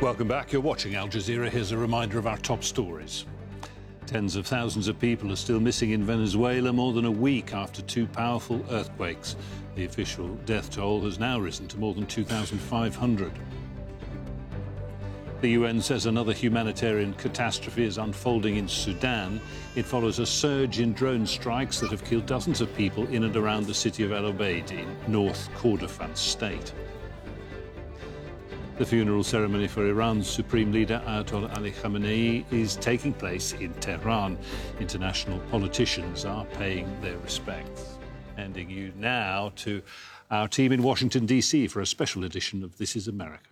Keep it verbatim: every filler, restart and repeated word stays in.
Welcome back. You're watching Al Jazeera. Here's a reminder of our top stories. Tens of thousands of people are still missing in Venezuela more than a week after two powerful earthquakes. The official death toll has now risen to more than two thousand five hundred. The U N says another humanitarian catastrophe is unfolding in Sudan. It follows a surge in drone strikes that have killed dozens of people in and around the city of El Obeid in North Kordofan state. The funeral ceremony for Iran's Supreme Leader Ayatollah Ali Khamenei is taking place in Tehran. International politicians are paying their respects. Handing you now to our team in Washington, D C for a special edition of This is America.